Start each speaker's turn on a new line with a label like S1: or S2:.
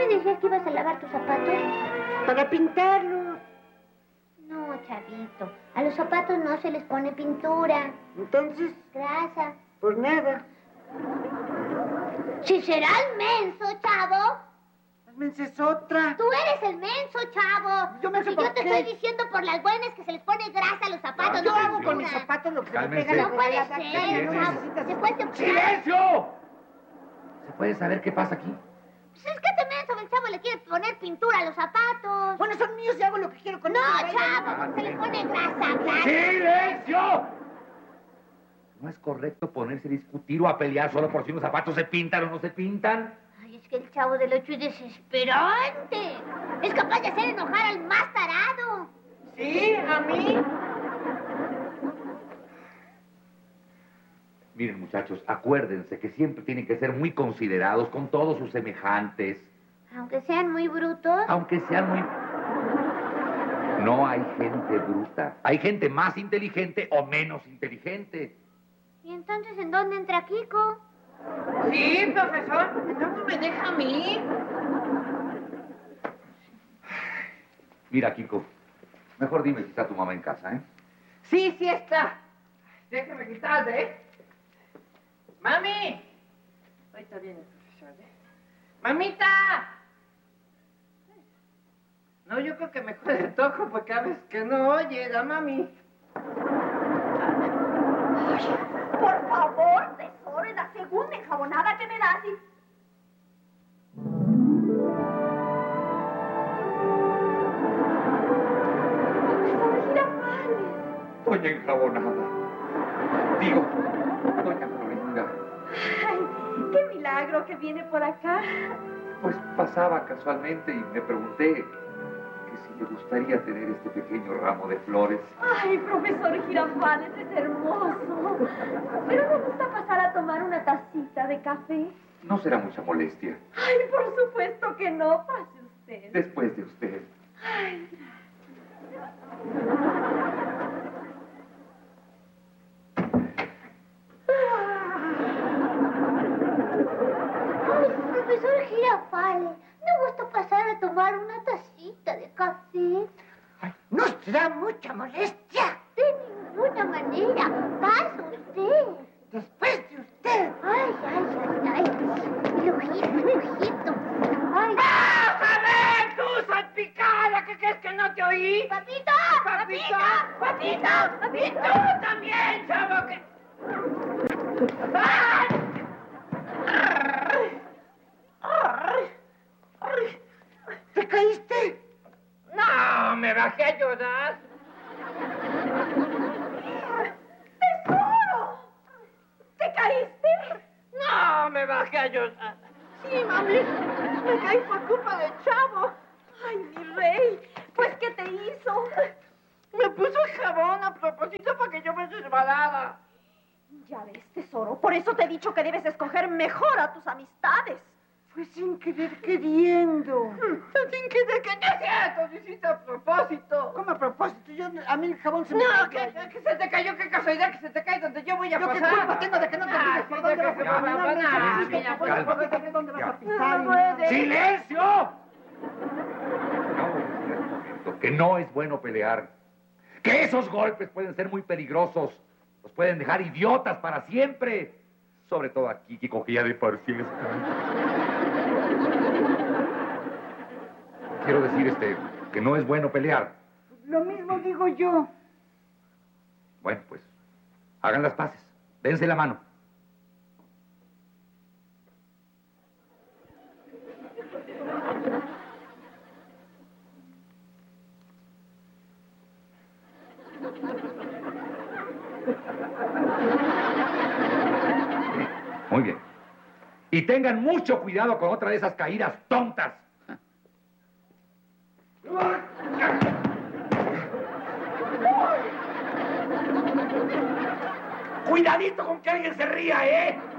S1: me decías que ibas a lavar tus zapatos?
S2: Para pintarlos.
S1: No, chavito. A los zapatos no se les pone pintura.
S2: Entonces,
S1: Grasa.
S2: pues nada.
S1: Si será el menso, chavo.
S2: La mensa es otra.
S1: Tú eres el menso, chavo.
S2: Yo menso,
S1: Si
S2: ¿por
S1: yo te
S2: qué?
S1: estoy diciendo por las buenas que se les pone grasa a los zapatos.
S3: No,
S2: Yo
S1: no
S2: hago
S1: pintura.
S2: con mis zapatos lo que se me
S3: Cálmense.
S2: pega la
S1: No puede
S2: regalada.
S1: ser,
S3: tienes?
S1: chavo. Después te...
S3: ¡Silencio! ¿Se puede saber qué pasa aquí?
S1: Pues es que este menso del chavo le quiere poner pintura a los zapatos.
S2: Bueno, son míos y hago lo que quiero con
S1: No,
S2: ellos.
S1: chavo, se les pone grasa.
S3: ¡Silencio! No es correcto ponerse a discutir o a pelear solo por si unos zapatos se pintan o no se pintan.
S1: Ay, es que el chavo del 8 es desesperante. Es capaz de hacer enojar al más tarado.
S2: Sí, a mí.
S3: Miren, muchachos, acuérdense que siempre tienen que ser muy considerados con todos sus semejantes.
S1: Aunque sean muy brutos.
S3: Aunque sean muy... No hay gente bruta. Hay gente más inteligente o menos inteligente.
S1: ¿Y entonces en dónde entra Kiko?
S2: Sí, profesor. No me deja a mí.
S3: Mira, Kiko, mejor dime si está tu mamá en casa, ¿eh?
S2: Sí, sí está. Déjame quitar, ¿eh? ¡Mami! Ahorita viene el profesor, ¿eh? ¡Mamita! No, yo creo que mejor le toco porque a veces que no oye la mami.
S4: Por favor, tesoro, es la segunda enjabonada que me das y... Profesor Girafales.
S3: Doña Enjabonada. Digo, doña Florinda.
S4: Ay, qué milagro que viene por acá.
S3: Pues pasaba casualmente y me pregunté que si le gustaría tener este pequeño ramo de flores.
S4: Ay, profesor Girafales, es hermoso. Pero me gusta pasar a tomar una tacita de café.
S3: No será mucha molestia.
S4: Ay, por supuesto que no, pase usted.
S3: Después de usted.
S4: Ay,
S1: Ay, profesor Girafales, ¿no gusta pasar a tomar una tacita de café?
S2: ¡No será mucha molestia!
S1: De ninguna manera. Pasa usted.
S2: Después de usted.
S1: Ay, ay, ay, ay. El ojito. Ay.
S2: ¡Bájame, tú, salpicada! ¿Qué crees que no te oí?
S1: ¡Papito!
S2: ¡Papito! ¡Papito! ¡Y tú también, chavo! Que... ¡Ay! ¿Te caíste? No, me bajé a llorar.
S4: ¡Tesoro! ¿Te caíste?
S2: No, me bajé a llorar. Sí, mami, me caí por culpa del chavo.
S4: Ay, mi rey, pues, ¿qué te hizo?
S2: Me puso el jabón a propósito para que yo me resbalara.
S4: Ya ves, tesoro, por eso te he dicho que debes escoger mejor a tus amistades.
S2: Fue sin querer queriendo. Sin querer que no es cierto, lo hiciste a propósito. ¿Cómo a propósito? A mí el jabón se me cayó. No, que se te cayó, qué casualidad que se te cae donde yo voy a pasar. ¿Yo qué culpa tengo de que no te fijes por dónde vas a pasar? ¿Dónde vas a pisar?
S3: ¡Silencio! Acabo de decir hace un momento que no es bueno pelear. Que esos golpes pueden ser muy peligrosos. Los pueden dejar idiotas para siempre. Sobre todo aquí, Kiko, que ya de por sí está. Quiero decir, que no es bueno pelear.
S2: Lo mismo digo yo.
S3: Bueno, pues, hagan las paces. Dense la mano. Muy bien. Y tengan mucho cuidado con otra de esas caídas tontas. Cuidadito con que alguien se ría, ¿eh?